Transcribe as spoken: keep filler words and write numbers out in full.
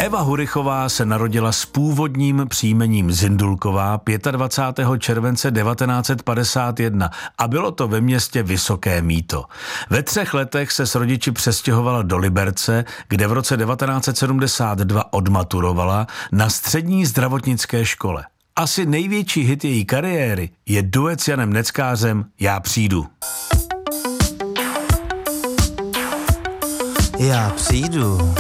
Eva Hurichová se narodila s původním příjmením Zindulková dvacátého pátého července devatenáct set padesát jedna a bylo to ve městě Vysoké Mýto. Ve třech letech se s rodiči přestěhovala do Liberce, kde v roce devatenáct set sedmdesát dva odmaturovala na střední zdravotnické škole. Asi největší hit její kariéry je duet s Janem Neckářem Já přijdu. Já přijdu.